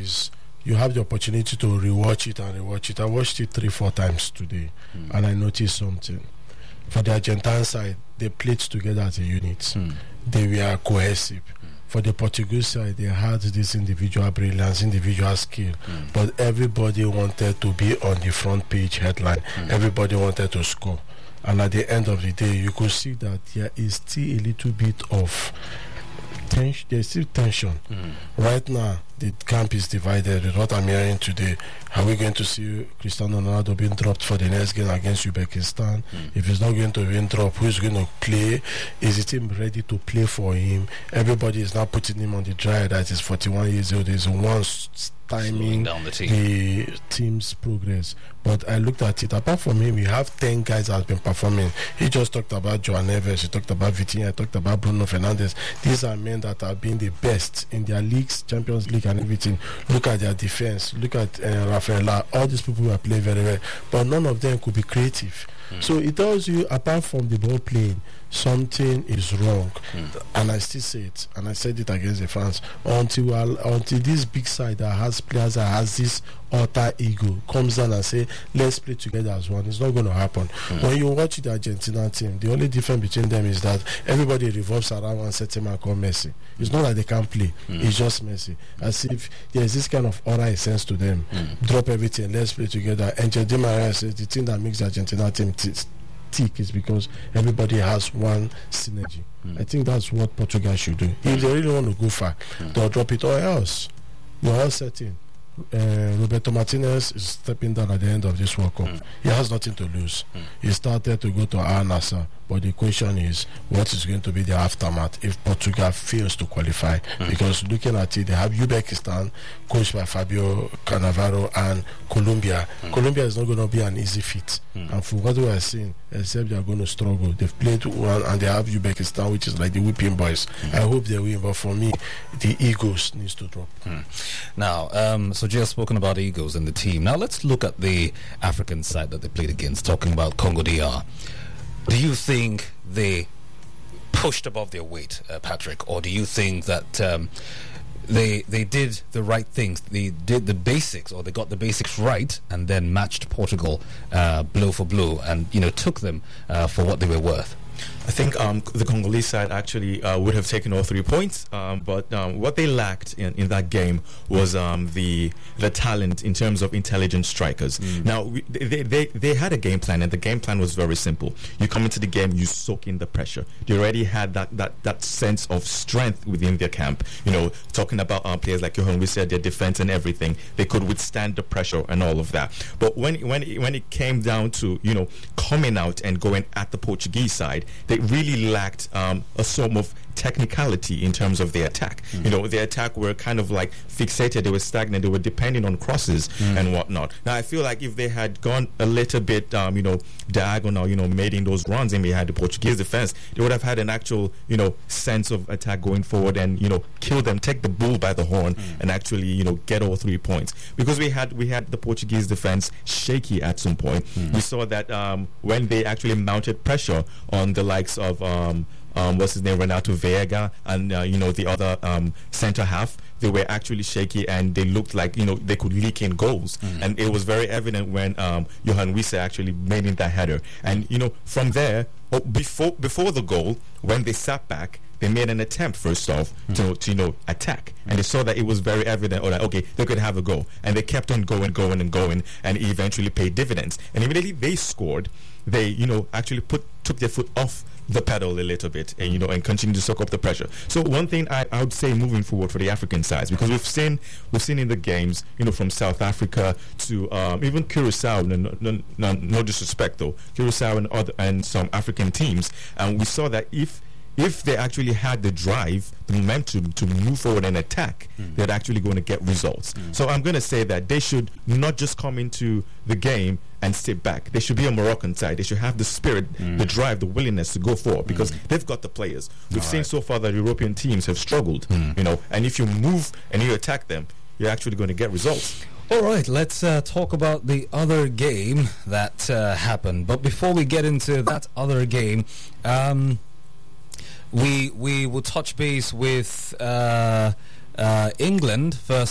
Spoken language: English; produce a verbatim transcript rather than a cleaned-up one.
is you have the opportunity to rewatch it and rewatch it. I watched it three, four times today, mm. and I noticed something. For the Argentine side, they played together as a unit. Mm. They were cohesive. Mm. For the Portuguese side, they had this individual brilliance, individual skill, mm. but everybody wanted to be on the front page headline. Mm. Everybody wanted to score. And at the end of the day, you could see that there is still a little bit of tension. There's still tension. Mm. Right now, the camp is divided. With what I'm hearing today, are we going to see Cristiano Ronaldo being dropped for the next game against Uzbekistan? Mm. If he's not going to be dropped, who's going to play? Is the team ready to play for him? Everybody is now putting him on the dry that he's forty-one years old. He's once timing down the, team. the team's progress. But I looked at it. Apart from him, we have ten guys that have been performing. He just talked about João Neves. He talked about Vitinha. He talked about Bruno Fernandes. These are men that have been the best in their leagues, Champions League and everything. Look at their defense. Look at uh, Rafaela. All these people who are playing very well. But none of them could be creative. Mm. So it tells you, apart from the ball playing, something is wrong. Mm. And I still say it, and I said it against the fans, until until this big side that has players that has this alter ego comes down and say, let's play together as one, it's not going to happen. Mm. When you watch the Argentina team, the only difference between them is that everybody revolves around one certain man called Messi. It's not that they can't play, mm. it's just Messi. As if there's this kind of aura essence to them. Mm. Drop everything, let's play together. And Di Maria says the thing that makes the Argentina team t- tick is because everybody has one synergy. Mm. I think that's what Portugal should do. If they really want to go far, mm. they'll drop it, or else you're all setting. Uh, Roberto Martinez is stepping down at the end of this World Cup. Mm. He has nothing to lose. Mm. He started to go to Al Nassr, but the question is, what is going to be the aftermath if Portugal fails to qualify? Mm. Because looking at it, they have Uzbekistan, coached by Fabio Cannavaro, and Colombia. Mm. Colombia is not going to be an easy feat. Mm. And for what we are seeing, except they are going to struggle. They've played one, and they have Uzbekistan, which is like the whipping boys. Mm. I hope they win, but for me, the egos needs to drop. Mm. Now, um, so Jay has spoken about egos in the team. Now let's look at the African side that they played against, talking about Congo D R. Do you think they pushed above their weight, uh, Patrick, or do you think that um, they they did the right things? They did the basics, or they got the basics right, and then matched Portugal uh, blow for blow, and you know took them uh, for what they were worth? I think um, the Congolese side actually uh, would have taken all three points, um, but um, what they lacked in, in that game was um, the the talent in terms of intelligent strikers. Mm. Now, we, they, they they had a game plan, and the game plan was very simple. You come into the game, you soak in the pressure. They already had that that, that sense of strength within their camp. You know, talking about um, players like Johan, we said their defense and everything, they could withstand the pressure and all of that. But when when it, when it came down to you know coming out and going at the Portuguese side, they really lacked um, a sort of technicality in terms of their attack. Mm. You know, their attack were kind of like fixated, they were stagnant, they were depending on crosses mm. and whatnot. Now, I feel like if they had gone a little bit, um, you know, diagonal, you know, made in those runs and they had the Portuguese defense, they would have had an actual, you know, sense of attack going forward and, you know, kill them, take the bull by the horn mm. and actually, you know, get all three points. Because we had we had the Portuguese defense shaky at some point. Mm. We saw that um, when they actually mounted pressure on the likes of um, Um, what's his name, Renato Veiga, and uh, you know the other um, centre half, they were actually shaky and they looked like you know they could leak in goals, mm. and it was very evident when um, Johan Wissa actually made in that header. And you know from there, oh, before before the goal, when they sat back, they made an attempt first off mm. to, to you know attack, mm. and they saw that it was very evident. Oh, like, okay, they could have a go, and they kept on going, going, and going, and it eventually paid dividends. And immediately they scored, they you know actually put took their foot off the pedal a little bit and you know and continue to soak up the pressure. So one thing I, I would say moving forward for the African sides, because we've seen we've seen in the games you know from South Africa to um, even Curacao, no, no, no, no disrespect though, Curacao and other and some African teams, and we saw that if if they actually had the drive, the momentum to move forward and attack, mm. they're actually going to get results. Mm. So I'm going to say that they should not just come into the game and sit back. They should be a Moroccan side. They should have the spirit, mm. the drive, the willingness to go forward, because mm. they've got the players. We've All seen right. so far that European teams have struggled, mm. you know, and if you move and you attack them, you're actually going to get results. All right, let's uh, talk about the other game that uh, happened. But before we get into that other game, um, we we will touch base with uh, uh, England first.